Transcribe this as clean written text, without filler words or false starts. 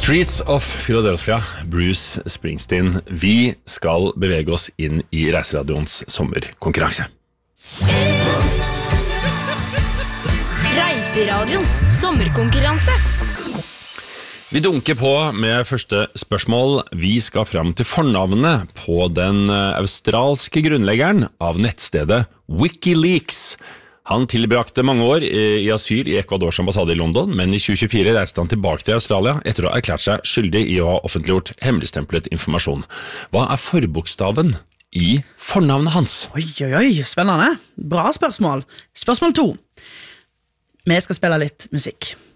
Streets of Philadelphia, Bruce Springsteen. Vi skal bevege oss inn i Reiseradioens sommerkonkurranse. Reiseradioens sommerkonkurranse. Vi dunker på med første spørsmål. Vi skal fram til fornavnet på den australske grunnleggeren av nettstedet Wikileaks. Han tilbrakte mange år i asyl i Ecuadors ambassade i London, men i 2024 reiste han tilbake til Australia etter å ha erklært seg skyldig i å ha offentliggjort hemmeligstemplet informasjon. Hva forbokstaven i fornavnet hans? Oi, spennende. Bra spørsmål. Spørsmål 2. Vi skal spille litt musikk.